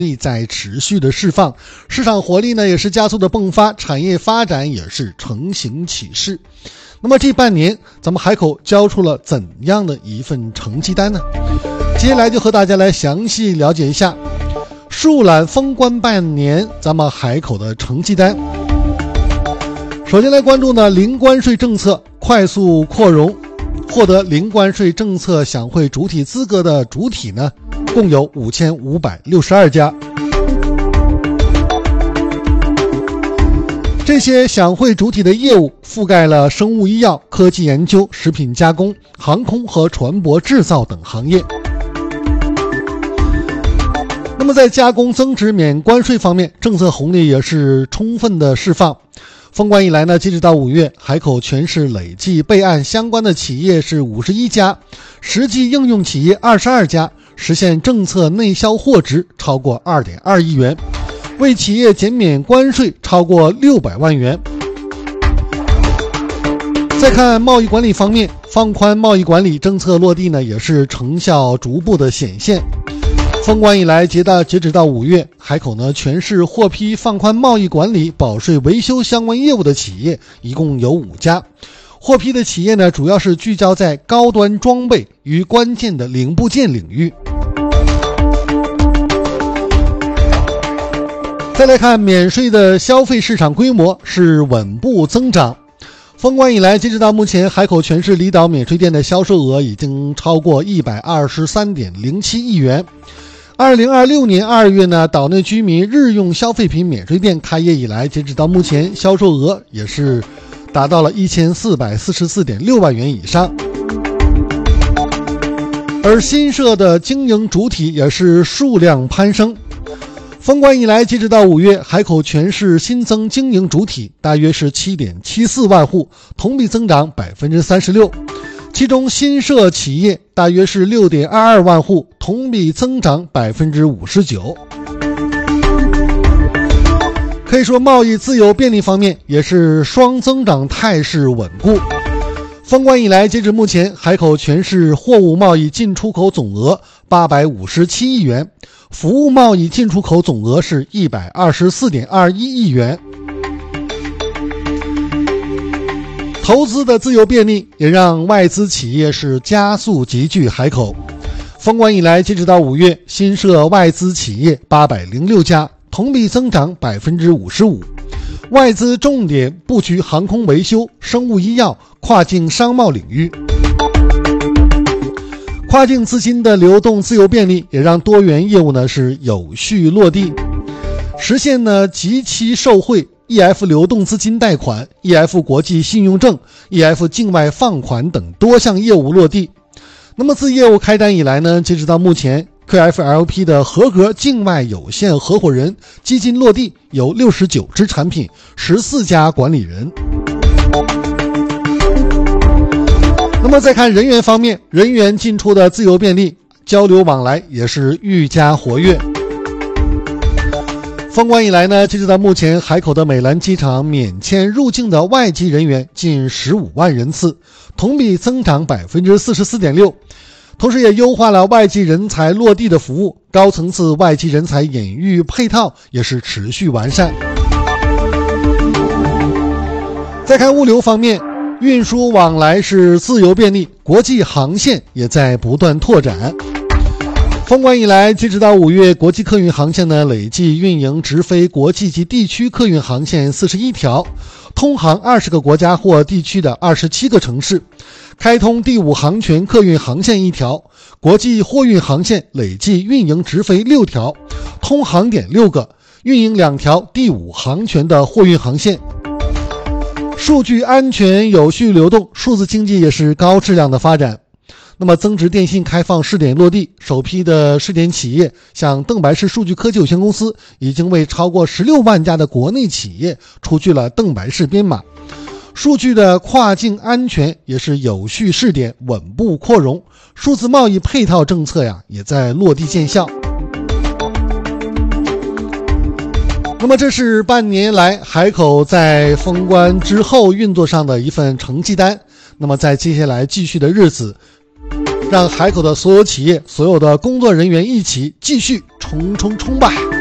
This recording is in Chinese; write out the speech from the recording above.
力在持续的释放，市场活力呢也是加速的迸发，产业发展也是承行启势。那么这半年咱们海口交出了怎样的一份成绩单呢？接下来就和大家来详细了解一下树懒封关半年咱们海口的成绩单。首先来关注呢零关税政策快速扩容，获得零关税政策享会主体资格的主体呢共有5562家。这些享会主体的业务覆盖了生物医药、科技研究、食品加工、航空和船舶制造等行业。那么在加工增值免关税方面，政策红利也是充分的释放。封关以来呢，截止到5月，海口全市累计备案相关的企业是51家，实际应用企业22家，实现政策内销货值超过 2.2 亿元，为企业减免关税超过600万元。再看贸易管理方面，放宽贸易管理政策落地呢，也是成效逐步的显现。封关以来，截止到5月，海口呢全市获批放宽贸易管理、保税维修相关业务的企业一共有5家。获批的企业呢，主要是聚焦在高端装备与关键的零部件领域。再来看免税的消费市场规模是稳步增长。封关以来，截止到目前，海口全市离岛免税店的销售额已经超过 123.07 亿元。2026年2月呢，岛内居民日用消费品免税店开业以来，截止到目前，销售额也是达到了 1444.6 万元以上。而新设的经营主体也是数量攀升。封关以来，截止到5月，海口全市新增经营主体大约是 7.74 万户，同比增长 36%， 其中新设企业大约是 6.22 万户，同比增长 59%。 可以说贸易自由便利方面也是双增长态势稳固。封关以来，截止目前，海口全市货物贸易进出口总额857亿元，服务贸易进出口总额是 124.21 亿元。投资的自由便利也让外资企业是加速集聚海口。封关以来，截止到5月，新设外资企业806家，同比增长 55%。外资重点布局航空维修、生物医药、跨境商贸领域。跨境资金的流动自由便利也让多元业务呢是有序落地，实现呢即期受惠、EF 流动资金贷款、EF 国际信用证、EF 境外放款等多项业务落地。那么自业务开展以来呢，截止到目前， QFLP 的合格境外有限合伙人基金落地有69只产品，14家管理人。那么再看人员方面，人员进出的自由便利，交流往来也是愈加活跃。封关以来呢，截止到目前，海口的美兰机场免签入境的外籍人员近15万人次，同比增长 44.6%。同时也优化了外籍人才落地的服务，高层次外籍人才引育配套也是持续完善。再看物流方面，运输往来是自由便利，国际航线也在不断拓展。封关以来，截止到5月，国际客运航线呢累计运营直飞国际及地区客运航线41条，通航20个国家或地区的27个城市，开通第5航权客运航线1条，国际货运航线累计运营直飞6条，通航点6个，运营2条第5航权的货运航线。数据安全有序流动，数字经济也是高质量的发展。那么增值电信开放试点落地，首批的试点企业像邓白氏数据科技有限公司已经为超过16万家的国内企业出具了邓白氏编码。数据的跨境安全也是有序试点，稳步扩容，数字贸易配套政策也在落地见效。那么这是半年来海口在封关之后运作上的一份成绩单。那么在接下来继续的日子， 让海口的所有企业、所有的工作人员一起继续冲吧！